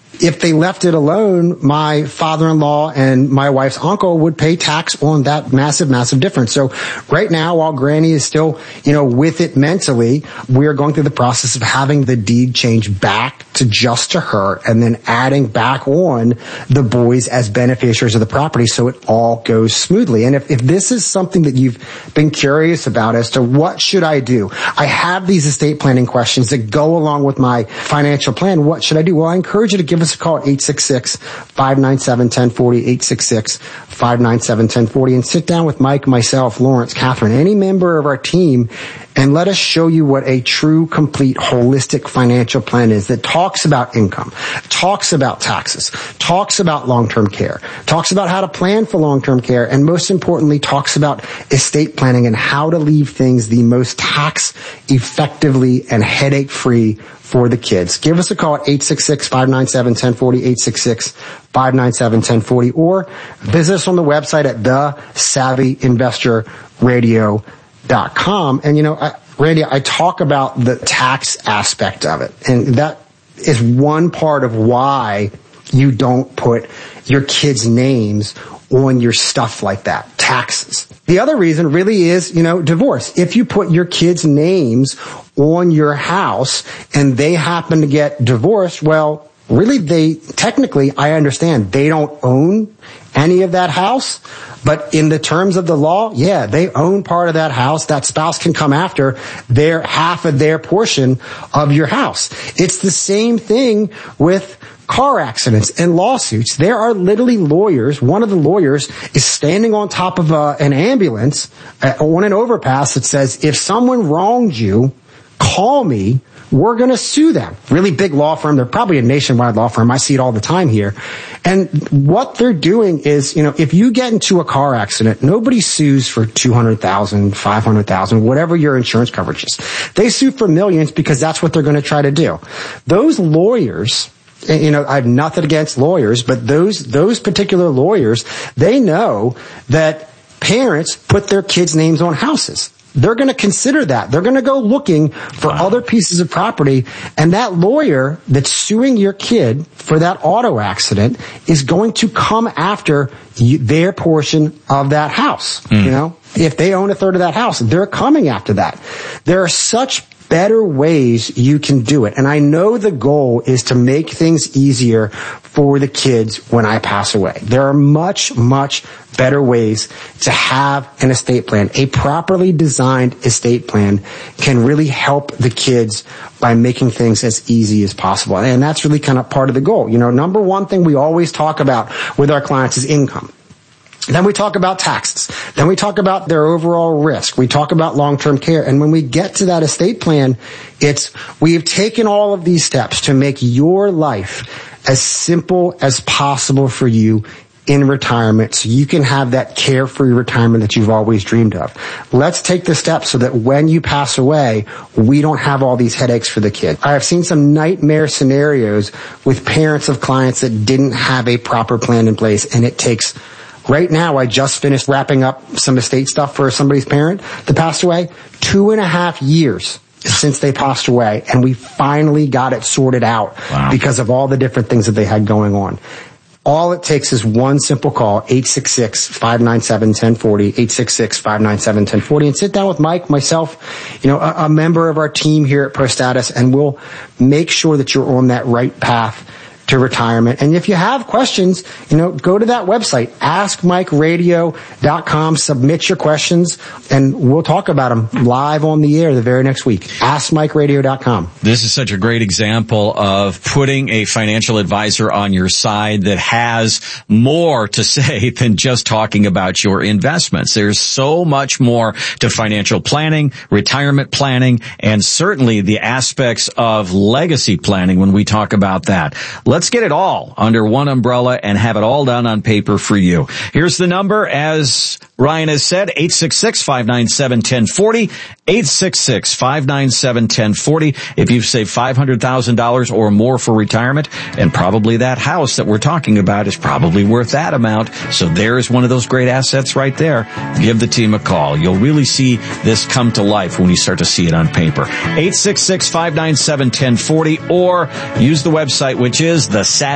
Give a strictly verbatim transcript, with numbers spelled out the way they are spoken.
if they left it alone, my father-in-law and my wife's uncle would pay tax on that massive, massive difference. So right now, while Granny is still, you know, with it mentally, we are going through the process of having the deed change back to just to her and then adding back on the boys as beneficiaries of the property so it all goes smoothly. And if, if this is something that you've been curious about as to what should I do, I have these estate planning questions that go along with my financial plan. What should I do? Well, I encourage you to give us a call at eight six six, five nine seven, one zero four zero, eight six six, five nine seven, one zero four zero, and sit down with Mike, myself, Lawrence, Catherine, any member of our team, and let us show you what a true, complete, holistic financial plan is that talks about income, talks about taxes, talks about long-term care, talks about how to plan for long-term care, and most importantly, talks about estate planning and how to leave things the most tax effectively and headache-free for the kids. Give us a call at eight six six, five nine seven, one zero four zero, eight six six, five nine seven, one zero four zero, or visit us on the website at the savvy investor radio dot com. And, you know, I, Randy, I talk about the tax aspect of it, and that is one part of why you don't put your kids' names on your stuff like that, taxes. The other reason really is, you know, divorce. If you put your kids' names on your house and they happen to get divorced, well, really they, technically, I understand, they don't own any of that house, but in the terms of the law, yeah, they own part of that house. That spouse can come after their half of their portion of your house. It's the same thing with car accidents and lawsuits. There are literally lawyers. One of the lawyers is standing on top of a, an ambulance uh, on an overpass that says, if someone wronged you, call me. We're going to sue them. Really big law firm. They're probably a nationwide law firm. I see it all the time here. And what they're doing is, you know, if you get into a car accident, nobody sues for two hundred thousand dollars, five hundred thousand dollars, whatever your insurance coverage is. They sue for millions because that's what they're going to try to do. Those lawyers, you know, I have nothing against lawyers, but those, those particular lawyers, they know that parents put their kids' names on houses. They're going to consider that. They're going to go looking for wow. other pieces of property, and that lawyer that's suing your kid for that auto accident is going to come after you, their portion of that house. Mm. You know, if they own a third of that house, they're coming after that. There are such better ways you can do it. And I know the goal is to make things easier for the kids when I pass away. There are much, much better ways to have an estate plan. A properly designed estate plan can really help the kids by making things as easy as possible. And that's really kind of part of the goal. You know, number one thing we always talk about with our clients is income. Then we talk about taxes. Then we talk about their overall risk. We talk about long-term care. And when we get to that estate plan, it's, we have taken all of these steps to make your life as simple as possible for you in retirement so you can have that carefree retirement that you've always dreamed of. Let's take the steps so that when you pass away, we don't have all these headaches for the kid. I have seen some nightmare scenarios with parents of clients that didn't have a proper plan in place, and it takes right now, I just finished wrapping up some estate stuff for somebody's parent that passed away. Two and a half years since they passed away, and we finally got it sorted out wow. because of all the different things that they had going on. All it takes is one simple call, eight six six, five nine seven, one zero four zero, eight six six, five nine seven, one zero four zero, and sit down with Mike, myself, you know, a, a member of our team here at ProStatus, and we'll make sure that you're on that right path to retirement. And if you have questions, you know, go to that website, ask mike radio dot com, submit your questions, and we'll talk about them live on the air the very next week. ask mike radio dot com. This is such a great example of putting a financial advisor on your side that has more to say than just talking about your investments. There's so much more to financial planning, retirement planning, and certainly the aspects of legacy planning when we talk about that. Let's Let's get it all under one umbrella and have it all down on paper for you. Here's the number, as Ryan has said, eight six six, five nine seven, one zero four zero, eight six six, five nine seven, one zero four zero. If you've saved five hundred thousand dollars or more for retirement, and probably that house that we're talking about is probably worth that amount, so there's one of those great assets right there. Give the team a call. You'll really see this come to life when you start to see it on paper. eight six six, five nine seven, one zero four zero, or use the website, which is the Savvy